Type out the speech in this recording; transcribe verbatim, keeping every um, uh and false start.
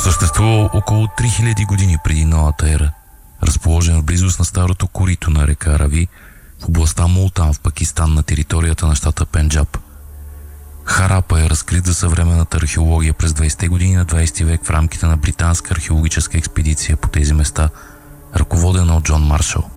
Съществува около три хиляди години преди новата ера, разположен в близост на старото корито на река Рави в областта Мултан в Пакистан на територията на щата Пенджаб. Харапа е разкрит за съвременната археология през двайсетте години на двайсети век в рамките на британска археологическа експедиция по тези места, ръководена от Джон Маршал.